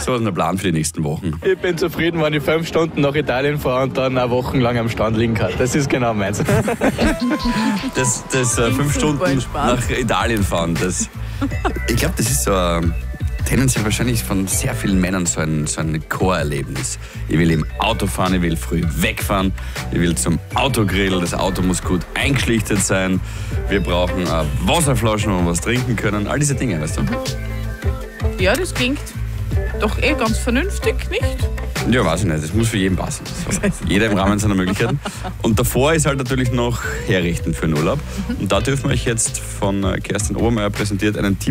So ist der Plan für die nächsten Wochen. Ich bin zufrieden, wenn ich 5 Stunden nach Italien fahre und dann auch wochenlang am Strand liegen kann. Das ist genau meins. Das 5 Stunden entspannt. nach Italien fahren, ich glaube, das ist so tendenziell wahrscheinlich von sehr vielen Männern so ein Chorerlebnis. Ich will im Auto fahren, ich will früh wegfahren, ich will zum Autogrill, das Auto muss gut eingeschlichtet sein, wir brauchen Wasserflaschen, wo wir was trinken können, all diese Dinge, weißt du? Ja, das klingt doch ganz vernünftig, nicht? Ja, weiß ich nicht, das muss für jeden passen. So, jeder im Rahmen seiner Möglichkeiten. Und davor ist halt natürlich noch herrichten für den Urlaub. Und da dürfen wir euch jetzt von Kerstin Obermeier präsentiert einen Tipp